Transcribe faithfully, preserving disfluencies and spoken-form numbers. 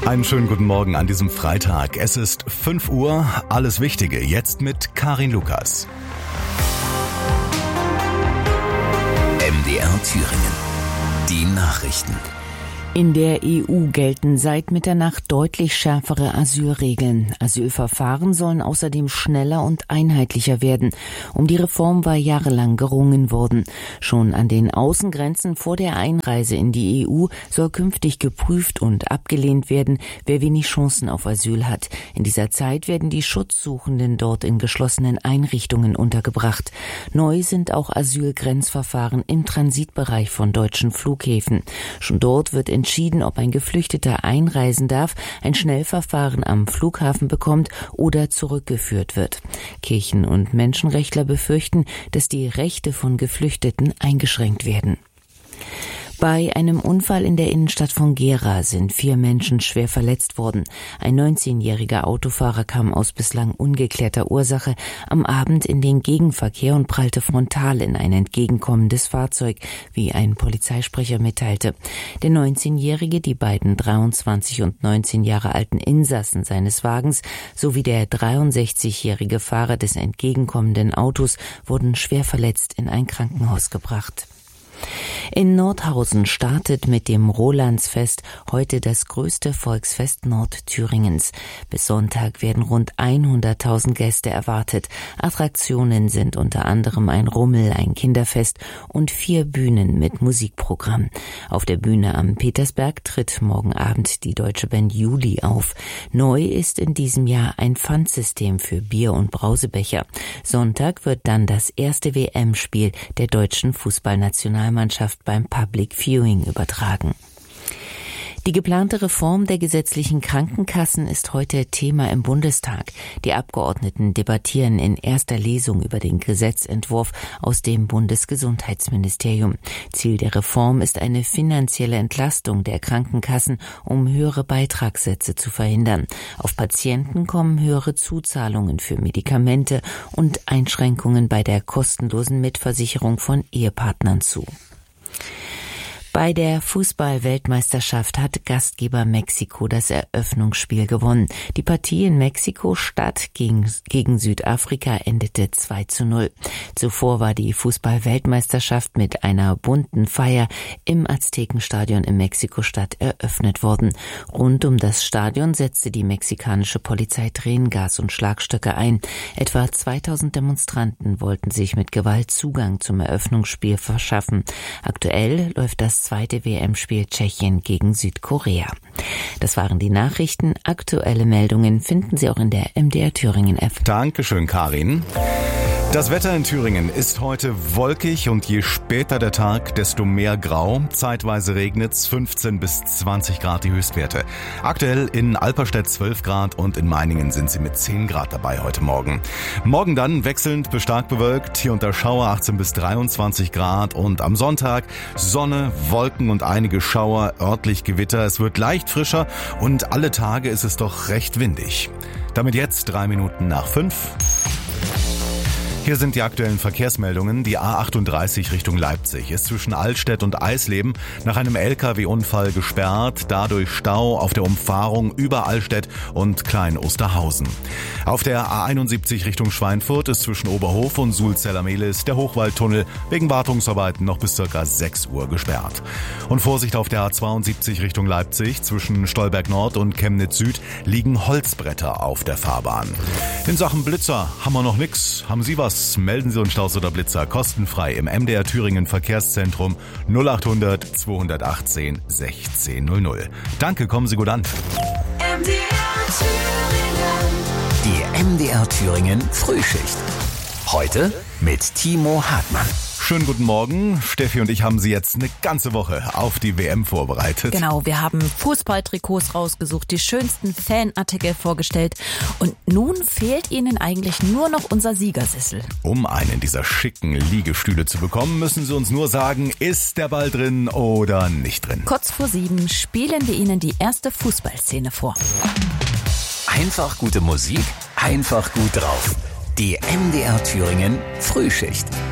Einen schönen guten Morgen an diesem Freitag. Es ist fünf Uhr, alles Wichtige jetzt mit Karin Lukas. M D R Thüringen. Die Nachrichten. In der E U gelten seit Mitternacht deutlich schärfere Asylregeln. Asylverfahren sollen außerdem schneller und einheitlicher werden. Um die Reform war jahrelang gerungen worden. Schon an den Außengrenzen vor der Einreise in die E U soll künftig geprüft und abgelehnt werden, wer wenig Chancen auf Asyl hat. In dieser Zeit werden die Schutzsuchenden dort in geschlossenen Einrichtungen untergebracht. Neu sind auch Asylgrenzverfahren im Transitbereich von deutschen Flughäfen. Schon dort wird in entschieden, ob ein Geflüchteter einreisen darf, ein Schnellverfahren am Flughafen bekommt oder zurückgeführt wird. Kirchen- und Menschenrechtler befürchten, dass die Rechte von Geflüchteten eingeschränkt werden. Bei einem Unfall in der Innenstadt von Gera sind vier Menschen schwer verletzt worden. Ein neunzehnjähriger Autofahrer kam aus bislang ungeklärter Ursache am Abend in den Gegenverkehr und prallte frontal in ein entgegenkommendes Fahrzeug, wie ein Polizeisprecher mitteilte. Der neunzehnjährige, die beiden dreiundzwanzig und neunzehn Jahre alten Insassen seines Wagens sowie der dreiundsechzigjährige Fahrer des entgegenkommenden Autos wurden schwer verletzt in ein Krankenhaus gebracht. In Nordhausen startet mit dem Rolandsfest heute das größte Volksfest Nordthüringens. Bis Sonntag werden rund hunderttausend Gäste erwartet. Attraktionen sind unter anderem ein Rummel, ein Kinderfest und vier Bühnen mit Musikprogramm. Auf der Bühne am Petersberg tritt morgen Abend die deutsche Band Juli auf. Neu ist in diesem Jahr ein Pfandsystem für Bier- und Brausebecher. Sonntag wird dann das erste W M-Spiel der deutschen Fußballnationalmannschaft beim Public Viewing übertragen. Die geplante Reform der gesetzlichen Krankenkassen ist heute Thema im Bundestag. Die Abgeordneten debattieren in erster Lesung über den Gesetzentwurf aus dem Bundesgesundheitsministerium. Ziel der Reform ist eine finanzielle Entlastung der Krankenkassen, um höhere Beitragssätze zu verhindern. Auf Patienten kommen höhere Zuzahlungen für Medikamente und Einschränkungen bei der kostenlosen Mitversicherung von Ehepartnern zu. Bei der Fußball-Weltmeisterschaft hat Gastgeber Mexiko das Eröffnungsspiel gewonnen. Die Partie in Mexiko-Stadt gegen, gegen Südafrika endete zwei zu null. Zuvor war die Fußball-Weltmeisterschaft mit einer bunten Feier im Aztekenstadion in Mexiko-Stadt eröffnet worden. Rund um das Stadion setzte die mexikanische Polizei Tränengas und Schlagstöcke ein. Etwa zweitausend Demonstranten wollten sich mit Gewalt Zugang zum Eröffnungsspiel verschaffen. Aktuell läuft das zweite W M-Spiel Tschechien gegen Südkorea. Das waren die Nachrichten. Aktuelle Meldungen finden Sie auch in der M D R Thüringen App. Dankeschön, Karin. Das Wetter in Thüringen ist heute wolkig und je später der Tag, desto mehr grau. Zeitweise regnet's, fünfzehn bis zwanzig Grad die Höchstwerte. Aktuell in Alperstedt zwölf Grad und in Meiningen sind sie mit zehn Grad dabei heute Morgen. Morgen dann wechselnd bis stark bewölkt, hier unter Schauer achtzehn bis dreiundzwanzig Grad und am Sonntag Sonne, Wolken und einige Schauer, örtlich Gewitter. Es wird leicht frischer und alle Tage ist es doch recht windig. Damit jetzt drei Minuten nach fünf. Hier sind die aktuellen Verkehrsmeldungen. Die A achtunddreißig Richtung Leipzig ist zwischen Altstedt und Eisleben nach einem L K W-Unfall gesperrt, dadurch Stau auf der Umfahrung über Altstedt und Klein-Osterhausen. Auf der A einundsiebzig Richtung Schweinfurt ist zwischen Oberhof und Sulzeller-Mehlis der Hochwaldtunnel wegen Wartungsarbeiten noch bis ca. sechs Uhr gesperrt. Und Vorsicht auf der A zweiundsiebzig Richtung Leipzig zwischen Stolberg Nord und Chemnitz Süd liegen Holzbretter auf der Fahrbahn. In Sachen Blitzer haben wir noch nix. Haben Sie was? Melden Sie uns Staus oder Blitzer kostenfrei im M D R Thüringen Verkehrszentrum null achthundert zweihundertachtzehn sechzehn null null. Danke, kommen Sie gut an. M D R Thüringen. Die M D R Thüringen Frühschicht. Heute mit Timo Hartmann. Schönen guten Morgen. Steffi und ich haben Sie jetzt eine ganze Woche auf die W M vorbereitet. Genau, wir haben Fußballtrikots rausgesucht, die schönsten Fanartikel vorgestellt. Und nun fehlt Ihnen eigentlich nur noch unser Siegersessel. Um einen dieser schicken Liegestühle zu bekommen, müssen Sie uns nur sagen, ist der Ball drin oder nicht drin. Kurz vor sieben spielen wir Ihnen die erste Fußballszene vor. Einfach gute Musik, einfach gut drauf. Die M D R Thüringen Frühschicht.